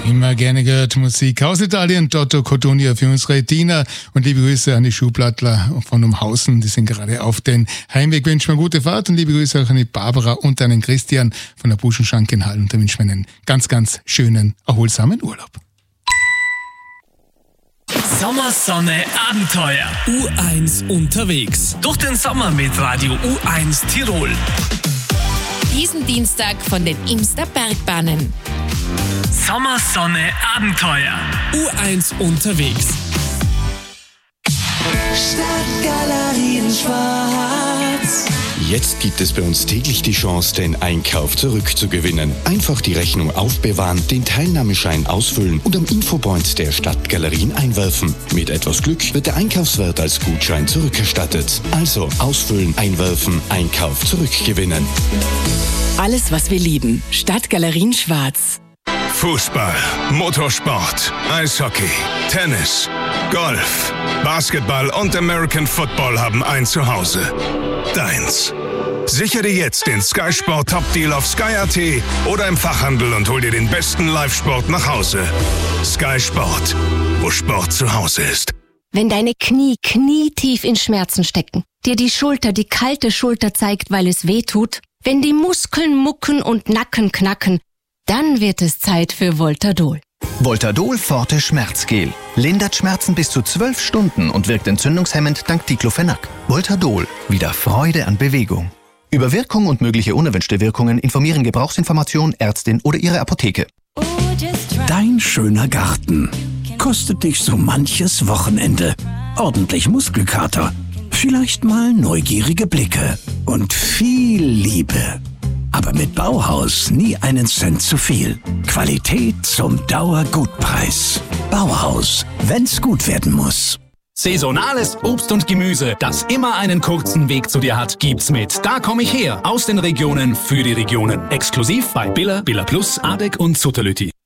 Immer gerne gehört Musik aus Italien, Toto Cotugno für unsere Tina und liebe Grüße an die Schuhplattler von Umhausen, die sind gerade auf den Heimweg. Wünschen wir gute Fahrt und liebe Grüße auch an die Barbara und an den Christian von der Buschenschank in Hall und da wünschen wir einen ganz, ganz schönen, erholsamen Urlaub. Sommersonne Abenteuer. U1 unterwegs. Durch den Sommer mit Radio U1 Tirol. Diesen Dienstag von den Imster Bergbahnen. Sommersonne Abenteuer. U1 unterwegs. Stadtgalerien Schwarz. Jetzt gibt es bei uns täglich die Chance, den Einkauf zurückzugewinnen. Einfach die Rechnung aufbewahren, den Teilnahmeschein ausfüllen und am Infopoint der Stadtgalerien einwerfen. Mit etwas Glück wird der Einkaufswert als Gutschein zurückerstattet. Also ausfüllen, einwerfen, Einkauf zurückgewinnen. Alles, was wir lieben. Stadtgalerien Schwarz. Fußball, Motorsport, Eishockey, Tennis, Golf, Basketball und American Football haben ein Zuhause. Deins. Sichere dir jetzt den Sky Sport Top Deal auf Sky.at oder im Fachhandel und hol dir den besten Live-Sport nach Hause. Sky Sport, wo Sport zu Hause ist. Wenn deine Knie knietief in Schmerzen stecken, dir die Schulter die kalte Schulter zeigt, weil es weh tut, wenn die Muskeln mucken und Nacken knacken, dann wird es Zeit für Voltadol. Voltadol Forte Schmerzgel. Lindert Schmerzen bis zu 12 Stunden und wirkt entzündungshemmend dank Diclofenac. Voltadol. Wieder Freude an Bewegung. Über Wirkung und mögliche unerwünschte Wirkungen informieren Gebrauchsinformation, Ärztin oder Ihre Apotheke. Dein schöner Garten kostet dich so manches Wochenende. Ordentlich Muskelkater. Vielleicht mal neugierige Blicke und viel Liebe. Aber mit Bauhaus nie einen Cent zu viel. Qualität zum Dauergutpreis. Bauhaus, wenn's gut werden muss. Saisonales Obst und Gemüse, das immer einen kurzen Weg zu dir hat, gibt's mit Da komm ich her. Aus den Regionen für die Regionen. Exklusiv bei Billa, Billa Plus, Adek und Sutterlütti.